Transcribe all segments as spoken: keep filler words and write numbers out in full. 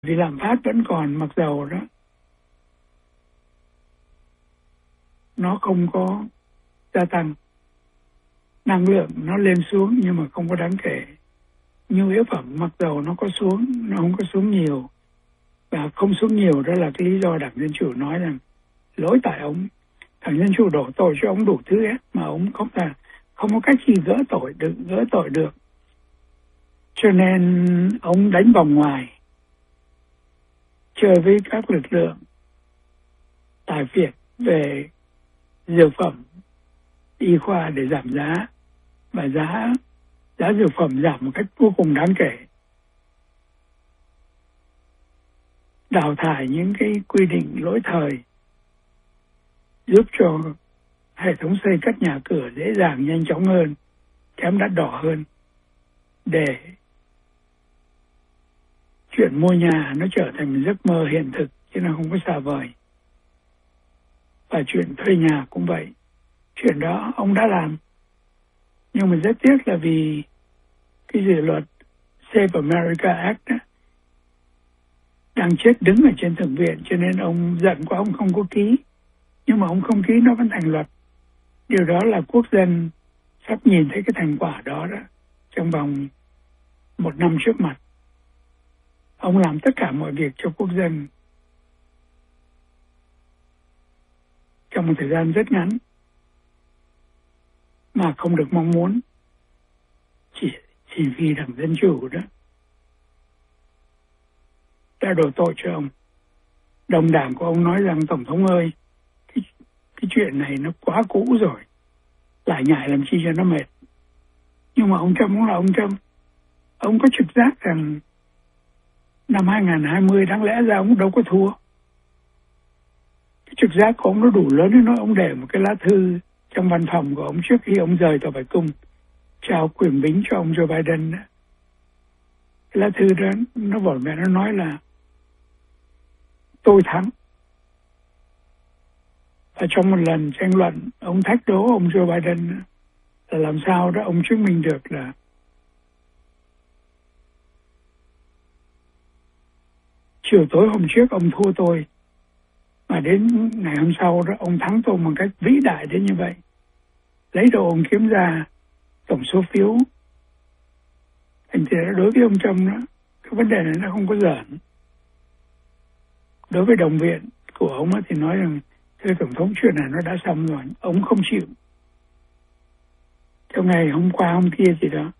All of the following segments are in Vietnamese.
Vì lạm phát vẫn còn, mặc dầu đó nó không có gia tăng, năng lượng nó lên xuống nhưng mà không có đáng kể. Nhu yếu phẩm mặc dầu nó có xuống, nó không có xuống nhiều. Và không xuống nhiều đó là cái lý do Đảng Dân Chủ nói rằng lỗi tại ông. Đảng Dân Chủ đổ tội cho ông đủ thứ hết mà ông không thể, không có cách gì gỡ tội được, gỡ tội được. Cho nên ông đánh vòng ngoài, chơi với các lực lượng tài phiệt về dược phẩm, y khoa để giảm giá, và giá giá dược phẩm giảm một cách vô cùng đáng kể. Đào thải những cái quy định lỗi thời giúp cho hệ thống xây cất nhà cửa dễ dàng, nhanh chóng hơn, kém đắt đỏ hơn, để chuyện mua nhà nó trở thành một giấc mơ hiện thực chứ nó không có xa vời. Và chuyện thuê nhà cũng vậy. Chuyện đó ông đã làm. Nhưng mà rất tiếc là vì cái dự luật Save America Act đó, đang chết đứng ở trên Thượng viện, cho nên ông giận quá ông không có ký. Nhưng mà ông không ký nó vẫn thành luật. Điều đó là quốc dân sắp nhìn thấy cái thành quả đó đó trong vòng một năm trước mặt. Ông làm tất cả mọi việc cho quốc dân trong một thời gian rất ngắn mà không được mong muốn, chỉ, chỉ vì Đảng Dân Chủ đó đã đổ tội cho ông. Đồng đảng của ông nói rằng Tổng thống ơi, cái, cái chuyện này nó quá cũ rồi, lại nhại làm chi cho nó mệt. Nhưng mà ông Trump cũng là ông Trump. Ông có trực giác rằng năm hai không hai không đáng lẽ ra ông đâu có thua. Cái trực giác của ông nó đủ lớn đến nỗi ông để một cái lá thư trong văn phòng của ông trước khi ông rời tòa Bạch Cung trao quyền bính cho ông Joe Biden. Cái lá thư đó nó vỏn vẹn nó nói là tôi thắng. Và trong một lần tranh luận, ông thách đố ông Joe Biden là làm sao đó ông chứng minh được là chiều tối hôm trước ông thua tôi, mà đến ngày hôm sau đó ông thắng tôi một cách vĩ đại đến như vậy. Lấy đồ ông kiếm ra tổng số phiếu. Thành ra đối với ông Trump đó, cái vấn đề này nó không có giỡn. Đối với đồng viện của ông ấy thì nói rằng thưa Tổng thống, chuyện này nó đã xong rồi. Ông không chịu. Trong ngày hôm qua hôm kia gì đó,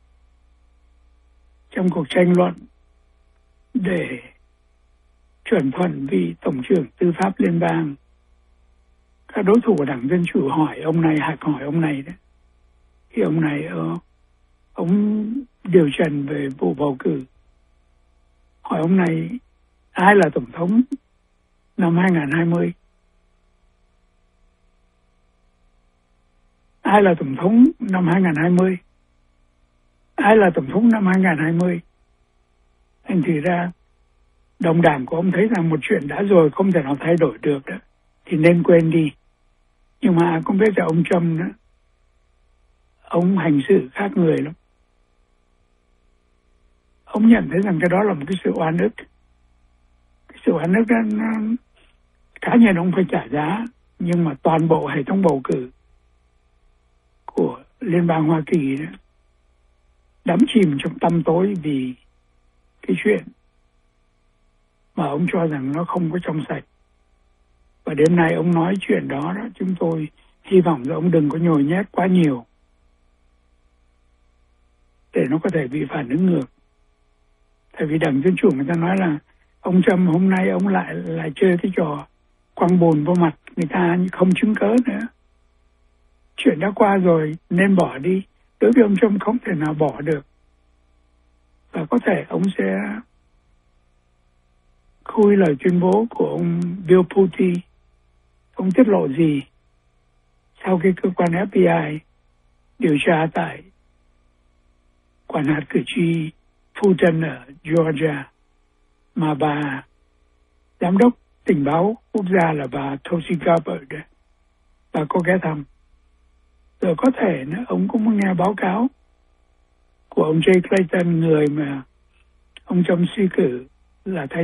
trong cuộc tranh luận để chuẩn thuận vị Tổng trưởng Tư pháp Liên bang, các đối thủ của Đảng Dân Chủ hỏi ông này, hạch hỏi ông này đấy. Thì ông này, ờ, ông điều trần về vụ bầu cử. Hỏi ông này, ai là Tổng thống năm hai không hai không? Ai là Tổng thống năm hai không hai không? Ai là Tổng thống năm hai không hai không? Thành thì ra, đồng đảng của ông thấy rằng một chuyện đã rồi không thể nào thay đổi được đó, thì nên quên đi. Nhưng mà cũng biết là ông Trump đó, ông hành xử khác người lắm. Ông nhận thấy rằng cái đó là một cái sự oan ức. Cái sự oan ức đó, nó, cá nhân ông phải trả giá, nhưng mà toàn bộ hệ thống bầu cử của Liên bang Hoa Kỳ đó, đắm chìm trong tăm tối vì cái chuyện mà ông cho rằng nó không có trong sạch. Và đêm nay ông nói chuyện đó, đó chúng tôi hy vọng là ông đừng có nhồi nhét quá nhiều để nó có thể bị phản ứng ngược. Tại vì Đảng Dân Chủ người ta nói là ông Trump hôm nay ông lại lại chơi cái trò quăng bùn vào mặt người ta không chứng cớ nữa. Chuyện đã qua rồi nên bỏ đi. Đối với ông Trump không thể nào bỏ được. Và có thể ông sẽ khui lời tuyên bố của ông Bill Pulley. Ông tiết lộ gì sau khi cơ quan ép bê i điều tra tại quản hạt cử tri Fulton ở Georgia, mà bà giám đốc tình báo quốc gia là bà Tulsi Gabbard, bà có ghé thăm. Rồi có thể nữa, ông cũng muốn nghe báo cáo của ông Jay Clayton, người mà ông Trump suy cử là thay